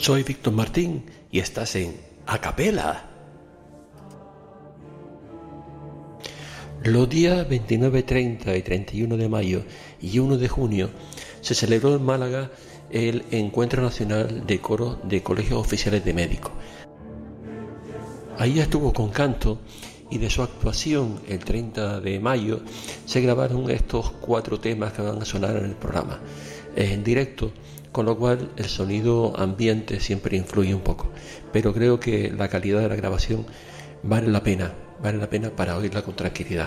Soy Víctor Martín y estás en A Capela. Los días 29, 30 y 31 de mayo y 1 de junio se celebró en Málaga el Encuentro Nacional de Coros de Colegios Oficiales de Médicos. Ahí estuvo con canto y de su actuación el 30 de mayo se grabaron estos 4 temas que van a sonar en el programa en directo, con lo cual el sonido ambiente siempre influye un poco, pero creo que la calidad de la grabación vale la pena para oírla con tranquilidad.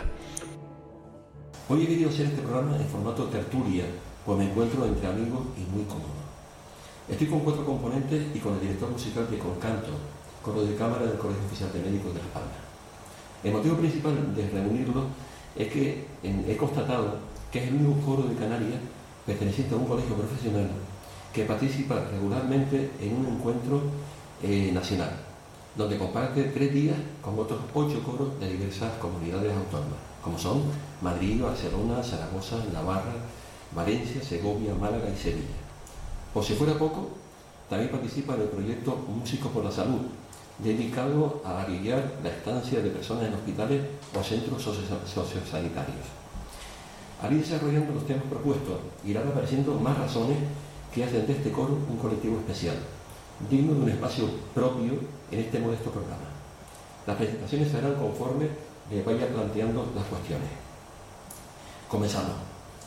Hoy he querido hacer este programa en formato tertulia, pues me encuentro entre amigos y muy cómodo. Estoy con 4 componentes y con el director musical de Concanto, coro de cámara del Colegio Oficial de Médicos de La Palma. El motivo principal de reunirlos es que he constatado que es el único coro de Canarias perteneciente a un colegio profesional que participa regularmente en un encuentro nacional, donde comparte 3 días con otros 8 coros de diversas comunidades autónomas, como son Madrid, Barcelona, Zaragoza, Navarra, Valencia, Segovia, Málaga y Sevilla. Por si fuera poco, también participa en el proyecto Músicos por la Salud, dedicado a aliviar la estancia de personas en hospitales o centros sociosanitarios. Al ir desarrollando los temas propuestos, irán apareciendo más razones que hacen de este coro un colectivo especial, digno de un espacio propio en este modesto programa. Las presentaciones se harán conforme le vaya planteando las cuestiones. Comenzamos.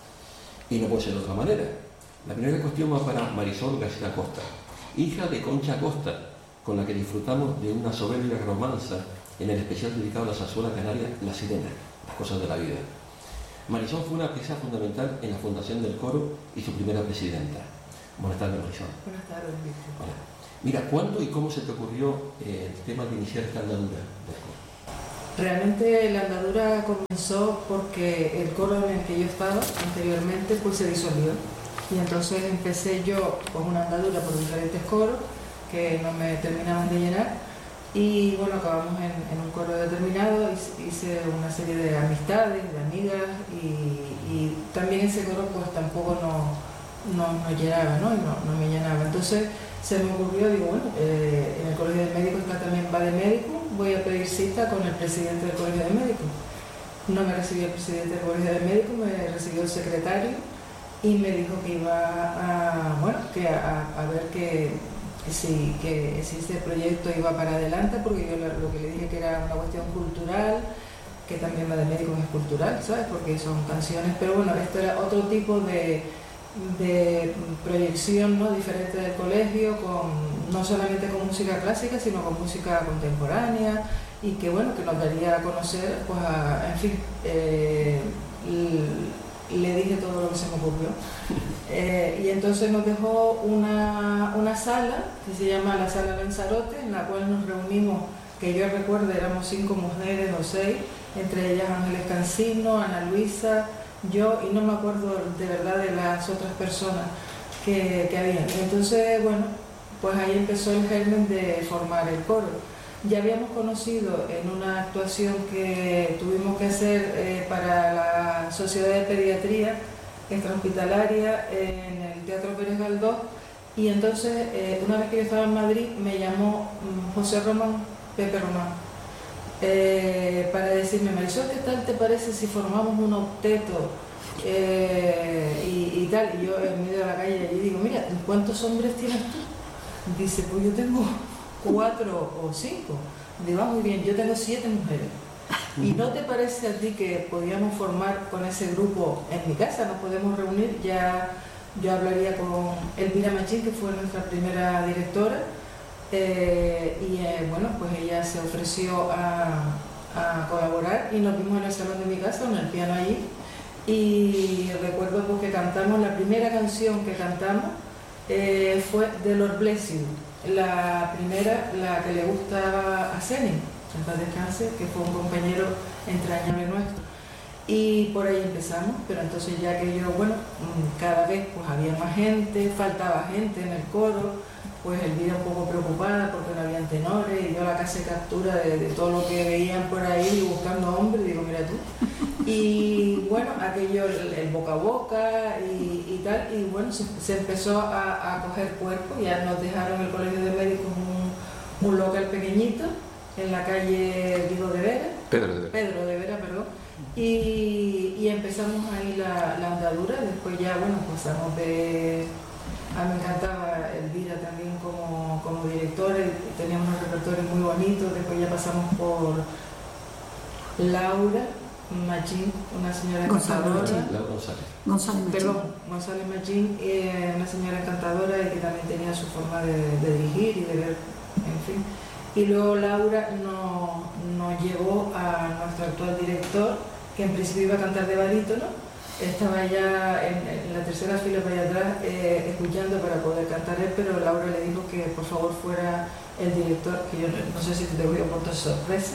Y no puede ser de otra manera. La primera cuestión va para Marisol García Costa, hija de Concha Costa, con la que disfrutamos de una soberbia romanza en el especial dedicado a la zarzuela canaria La Sirena, las cosas de la vida. Marisol fue una pieza fundamental en la fundación del coro y su primera presidenta. Buenas tardes, Marisol. Buenas tardes, Víctor. Hola. Mira, ¿cuándo y cómo se te ocurrió el tema de iniciar esta andadura del coro? Realmente la andadura comenzó porque el coro en el que yo estaba anteriormente pues se disolvió. Y entonces empecé yo con una andadura por diferentes coros que no me terminaban de llenar. Y bueno, acabamos en un coro determinado, hice una serie de amistades, de amigas y también ese coro pues tampoco no llenaba, ¿no? No me llenaba. Entonces se me ocurrió, digo, bueno, en el Colegio de Médicos está también va de médico, voy a pedir cita con el presidente del Colegio de Médicos. No me recibió el presidente del Colegio de Médicos, me recibió el secretario y me dijo que iba a ver que si este proyecto iba para adelante, porque yo lo que le dije que era una cuestión cultural, que también va de médicos es cultural, ¿sabes? Porque son canciones, pero bueno, esto era otro tipo de proyección, ¿no? Diferente del colegio, no solamente con música clásica, sino con música contemporánea, y que bueno, que nos daría a conocer, pues en fin, le dije todo lo que se me ocurrió. Y entonces nos dejó una sala que se llama la Sala Lanzarote, en la cual nos reunimos, que yo recuerdo éramos 5 mujeres o 6, entre ellas Ángeles Cancino, Ana Luisa, yo, y no me acuerdo de verdad de las otras personas que había. Y entonces, bueno, pues ahí empezó el germen de formar el coro. Ya habíamos conocido en una actuación que tuvimos que hacer para la Sociedad de Pediatría Extrahospitalaria en el Teatro Pérez Galdós, y entonces una vez que yo estaba en Madrid me llamó José Román, Pepe Román, para decirme: Marisol, ¿qué tal te parece si formamos un octeto y tal? Y yo en medio de la calle allí digo: mira, ¿cuántos hombres tienes tú? Dice: pues yo tengo 4 o 5. Digo: muy bien, yo tengo 7 mujeres. ¿Y no te parece a ti que podíamos formar con ese grupo en mi casa? Nos podemos reunir. Ya yo hablaría con Elvira Machín, que fue nuestra primera directora, bueno, pues ella se ofreció a colaborar y nos vimos en el salón de mi casa con el piano allí, y recuerdo pues que cantamos, la primera canción que cantamos fue The Lord Bless You, la primera, la que le gustaba a Seni, en paz descanse, que fue un compañero entrañable nuestro, y por ahí empezamos. Pero entonces ya que yo, bueno, cada vez pues había más gente, faltaba gente en el coro, pues Elvira un poco preocupada porque no habían tenores, y yo la casi captura de todo lo que veían por ahí buscando hombres, y digo: mira tú, Y bueno, aquello, el boca a boca y tal, y bueno, se empezó a coger cuerpo. Ya nos dejaron el Colegio de Médicos un local pequeñito en la calle Pedro de Vera, perdón. Y empezamos ahí la andadura. Después ya, bueno, pasamos de... A mí me encantaba Elvira también como directora, teníamos un repertorio muy bonito. Después ya pasamos por Laura Machín, una señora encantadora. González Machín, una señora encantadora y que también tenía su forma de dirigir y de ver, en fin. Y luego Laura nos llevó a nuestro actual director, que en principio iba a cantar de barítono. Estaba ya en la tercera fila para allá atrás escuchando para poder cantar él, pero Laura le dijo que por favor fuera el director, que yo no sé si te voy a aportar sorpresa.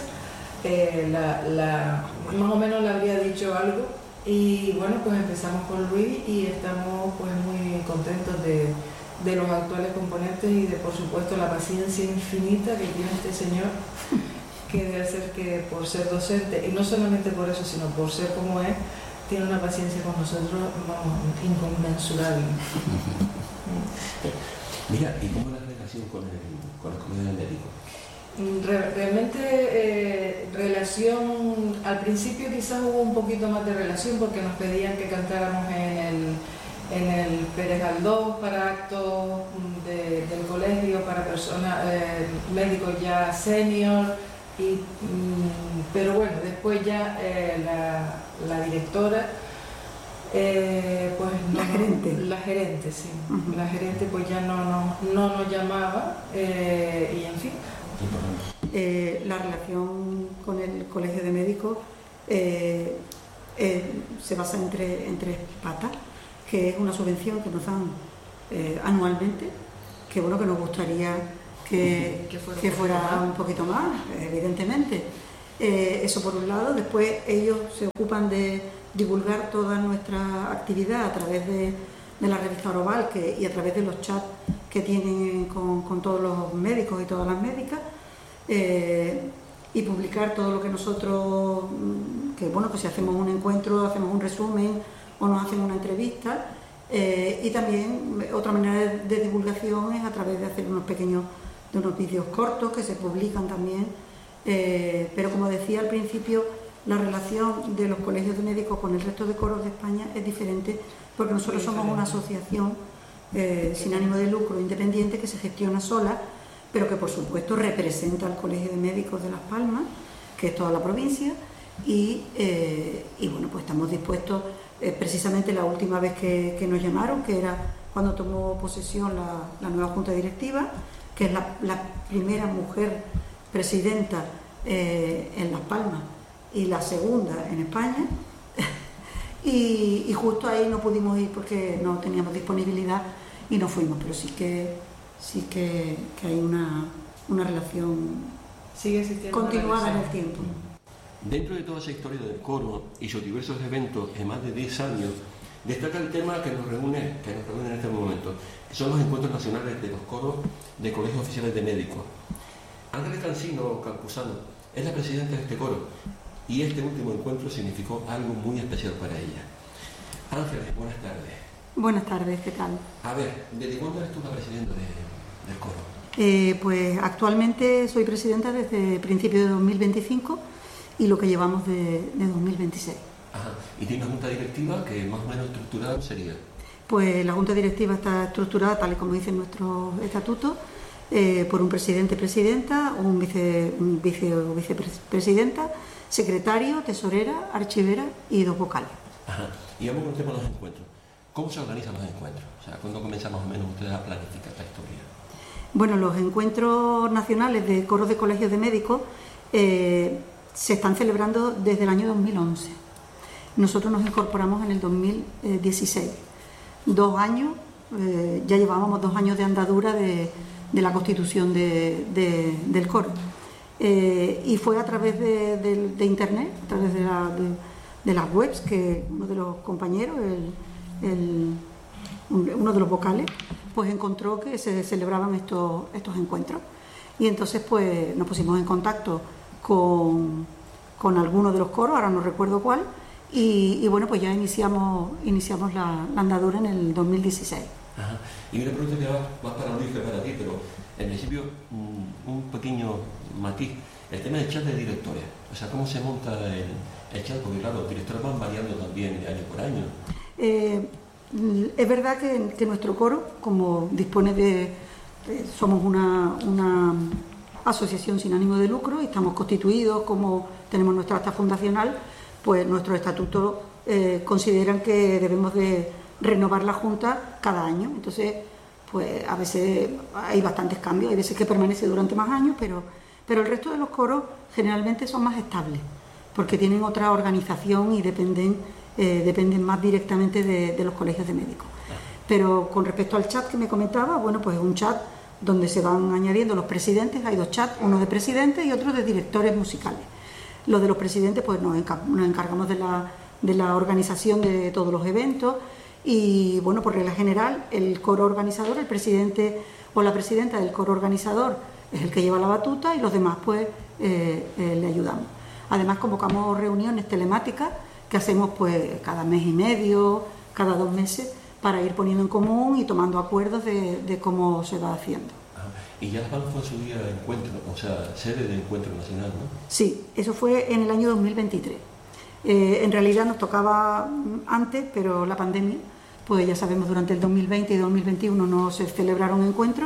Más o menos le habría dicho algo, y bueno, pues empezamos con Luis y estamos pues muy contentos de los actuales componentes y de, por supuesto, la paciencia infinita que tiene este señor, que debe ser que por ser docente, y no solamente por eso, sino por ser como es, tiene una paciencia con nosotros, vamos, inconmensurable. Mira, ¿y cómo es la relación con el Colegio de Médicos? Realmente relación, al principio quizás hubo un poquito más de relación porque nos pedían que cantáramos en el Pérez Galdós para actos del colegio, para personas, médicos ya senior, pero bueno, después ya la directora, pues no, la gerente, sí, la gerente pues ya no nos llamaba, y en fin. La relación con el Colegio de Médicos se basa en tres patas, que es una subvención que nos dan anualmente, que bueno, que nos gustaría que fuera un poquito más, evidentemente. Eso por un lado. Después ellos se ocupan de divulgar toda nuestra actividad a través de la revista Oroval y a través de los chats que tienen con todos los médicos y todas las médicas, y publicar todo lo que nosotros, que bueno, que si hacemos un encuentro, hacemos un resumen o nos hacen una entrevista, y también otra manera de divulgación es a través de hacer unos vídeos cortos que se publican también, pero como decía al principio, la relación de los colegios de médicos con el resto de coros de España es diferente, porque nosotros somos una asociación sin ánimo de lucro, independiente, que se gestiona sola, pero que por supuesto representa al Colegio de Médicos de Las Palmas, que es toda la provincia, y bueno, pues estamos dispuestos, precisamente la última vez que nos llamaron, que era cuando tomó posesión la nueva Junta Directiva, que es la primera mujer presidenta en Las Palmas y la segunda en España, y justo ahí no pudimos ir porque no teníamos disponibilidad y no fuimos, pero sí que hay una relación continuada en el tiempo. Dentro de toda esa historia del coro y sus diversos eventos en más de 10 años, destaca el tema que nos reúne en este momento, que son los encuentros nacionales de los coros de colegios oficiales de médicos. Ángeles Campuzano es la presidenta de este coro, y este último encuentro significó algo muy especial para ella. Ángeles, buenas tardes. Buenas tardes, ¿qué tal? A ver, ¿desde cuándo eres tú la presidenta del coro? Pues actualmente soy presidenta desde principios de 2025 y lo que llevamos de 2026. Ajá. ¿Y tiene una junta directiva que más o menos estructurada sería? Pues la junta directiva está estructurada, tal y como dice nuestro estatuto, por un presidente-presidenta, un vice o vicepresidenta, secretario, tesorera, archivera y 2 vocales. Ajá. Y vamos con el tema de los encuentros. ¿Cómo se organizan los encuentros? O sea, ¿cuándo comienzan más o menos ustedes a planificar esta historia? Bueno, los encuentros nacionales de coros de colegios de médicos se están celebrando desde el año 2011. Nosotros nos incorporamos en el 2016. 2 años, ya llevábamos 2 años de andadura de la constitución del coro. Y fue a través de internet, a través de las webs, que uno de los compañeros, uno de los vocales, pues encontró que se celebraban estos encuentros. Y entonces pues nos pusimos en contacto con alguno de los coros, ahora no recuerdo cuál, y bueno, pues ya iniciamos la andadura en el 2016. Ajá. Y una pregunta que va más para Luis que para ti, pero en principio un pequeño matiz. El tema del chat de directores, o sea, ¿cómo se monta el chat? Porque claro, los directores van variando también de año por año. Es verdad que nuestro coro, como dispone somos una asociación sin ánimo de lucro y estamos constituidos, como tenemos nuestra acta fundacional, pues nuestros estatutos consideran que debemos de renovar la Junta cada año. Entonces, pues a veces hay bastantes cambios, hay veces que permanece durante más años, pero el resto de los coros generalmente son más estables, porque tienen otra organización y dependen más directamente de los colegios de médicos. Pero con respecto al chat que me comentaba, bueno, pues es un chat donde se van añadiendo los presidentes. Hay dos chats, uno de presidentes y otro de directores musicales. Los de los presidentes, pues nos encargamos de la organización de todos los eventos y, bueno, por regla general, el coro organizador, el presidente o la presidenta del coro organizador es el que lleva la batuta y los demás, pues, le ayudamos. Además, convocamos reuniones telemáticas que hacemos, pues, cada mes y medio, cada 2 meses, para ir poniendo en común y tomando acuerdos de cómo se va haciendo. Y ya Las Palmas fue su día de encuentro, o sea, sede de encuentro nacional, ¿no? Sí, eso fue en el año 2023. En realidad nos tocaba antes, pero la pandemia, pues ya sabemos, durante el 2020 y 2021 no se celebraron encuentros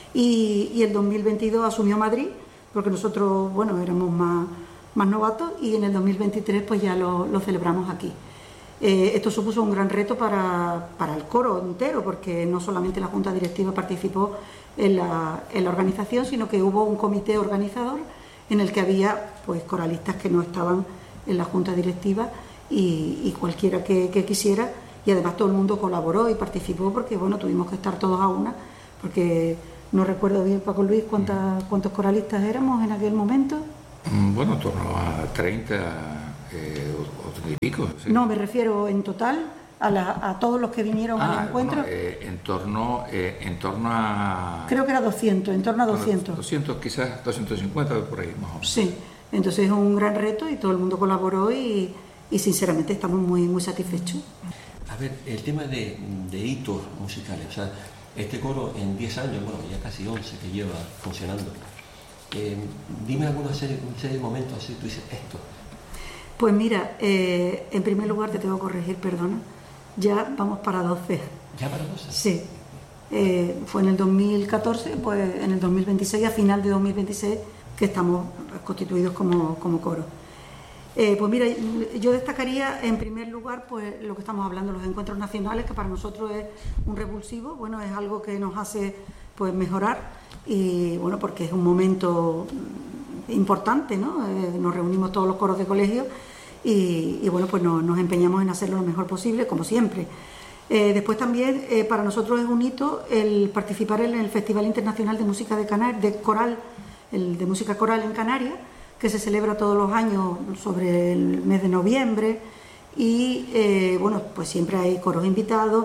y el 2022 asumió Madrid, porque nosotros, bueno, éramos más novatos y en el 2023 pues ya lo celebramos aquí. Esto supuso un gran reto para el coro entero, porque no solamente la Junta Directiva participó en la organización, sino que hubo un comité organizador en el que había, pues, coralistas que no estaban en la Junta Directiva y cualquiera que quisiera, y además todo el mundo colaboró y participó, porque, bueno, tuvimos que estar todos a una, porque no recuerdo bien, Paco Luis, cuántos coralistas éramos en aquel momento. Bueno, en torno a 30 o 30 y pico. ¿Sí? No, me refiero en total a todos los que vinieron al encuentro. Bueno, en torno a... Creo que era 200, en torno a 200. 200, quizás 250, por ahí más o menos. Sí, entonces es un gran reto y todo el mundo colaboró y sinceramente estamos muy, muy satisfechos. A ver, el tema de hitos musicales, o sea, este coro en 10 años, bueno, ya casi 11 que lleva funcionando, dime alguna serie de momentos así, tú dices esto. Pues mira, en primer lugar te tengo que corregir, perdona, ya vamos para 12. ¿Ya para 12? Sí, fue en el 2014, pues en el 2026, a final de 2026, que estamos constituidos como coro. Pues mira, yo destacaría en primer lugar pues lo que estamos hablando, los encuentros nacionales, que para nosotros es un revulsivo, bueno, es algo que nos hace pues mejorar y bueno, porque es un momento importante, ¿no? Nos reunimos todos los coros de colegio y bueno, pues nos empeñamos en hacerlo lo mejor posible, como siempre. Después también para nosotros es un hito el participar en el Festival Internacional de Música de Música Coral en Canarias, que se celebra todos los años sobre el mes de noviembre y bueno, pues siempre hay coros invitados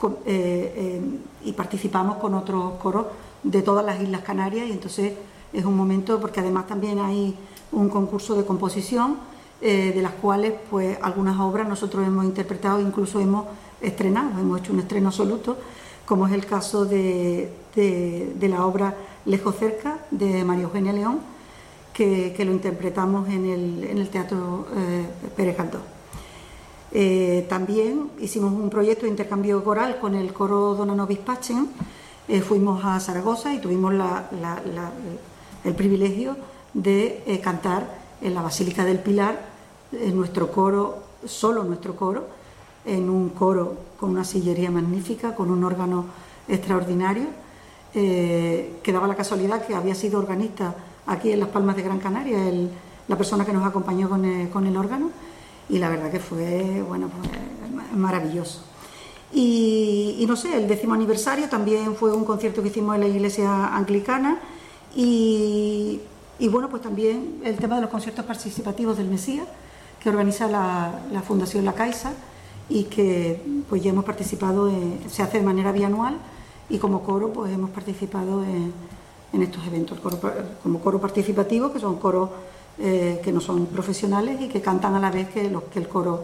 y participamos con otros coros de todas las Islas Canarias y entonces es un momento, porque además también hay un concurso de composición de las cuales pues algunas obras nosotros hemos interpretado, incluso hemos estrenado, hemos hecho un estreno absoluto, como es el caso de la obra Lejos Cerca de María Eugenia León, que lo interpretamos en el Teatro Pérez Galdós. También hicimos un proyecto de intercambio coral con el coro Dona Nobis Pacem. Fuimos a Zaragoza y tuvimos el privilegio de cantar en la Basílica del Pilar, en nuestro coro, solo nuestro coro, en un coro con una sillería magnífica, con un órgano extraordinario, que daba la casualidad que había sido organista aquí en Las Palmas de Gran Canaria, la persona que nos acompañó con el órgano, y la verdad que fue, bueno, pues, maravilloso. Y no sé, el 10º aniversario también fue un concierto que hicimos en la iglesia anglicana y bueno, pues también el tema de los conciertos participativos del Mesías, que organiza la Fundación La Caixa y que pues ya hemos participado, se hace de manera bianual y como coro pues hemos participado en estos eventos, como coro participativo, que son coros que no son profesionales y que cantan a la vez que el coro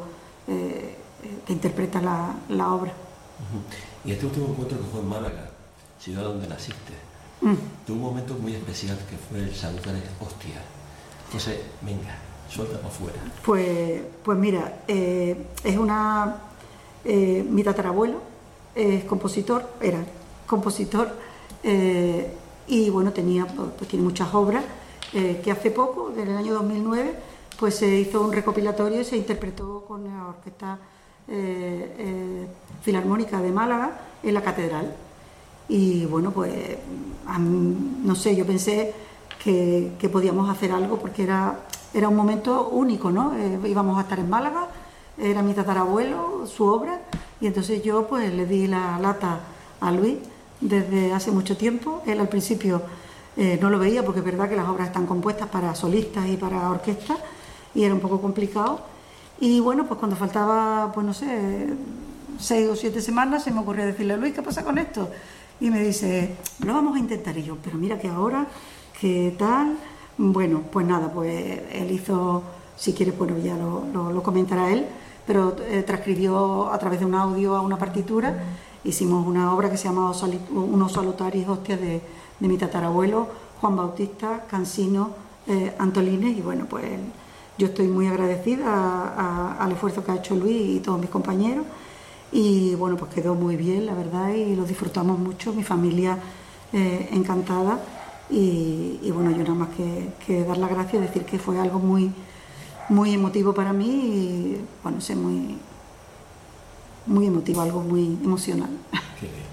que interpreta la obra. Y este último encuentro que fue en Málaga, ciudad donde naciste, tuvo un momento muy especial que fue el saludar hostia. Entonces, venga, suelta para afuera. Pues mira, es una... mi tatarabuelo es compositor, era compositor, y bueno, tiene muchas obras, que hace poco, en el año 2009, pues se hizo un recopilatorio y se interpretó con la Orquesta Filarmónica de Málaga en la Catedral. Y bueno, pues no sé, yo pensé que podíamos hacer algo porque era un momento único, ¿no? Íbamos a estar en Málaga, era mi tatarabuelo, su obra, y entonces yo pues le di la lata a Luis desde hace mucho tiempo. Él al principio no lo veía porque es verdad que las obras están compuestas para solistas y para orquestas y era un poco complicado. Y bueno, pues cuando faltaba, pues no sé, 6 o 7 semanas, se me ocurrió decirle: Luis, ¿qué pasa con esto? Y me dice: lo vamos a intentar. Y yo: pero mira que ahora, ¿qué tal? Bueno, pues nada, pues él hizo, si quieres, bueno, ya lo comentará él, pero transcribió a través de un audio a una partitura. Hicimos una obra que se llama Unos salutaris hostias de mi tatarabuelo Juan Bautista Cansino Antolines. Y bueno, pues yo estoy muy agradecida al esfuerzo que ha hecho Luis y todos mis compañeros. Y bueno, pues quedó muy bien, la verdad, y lo disfrutamos mucho, mi familia encantada. Y bueno, yo nada más que dar las gracias y decir que fue algo muy, muy emotivo para mí y bueno, sé, muy, muy emotivo, algo muy emocional. Qué bien.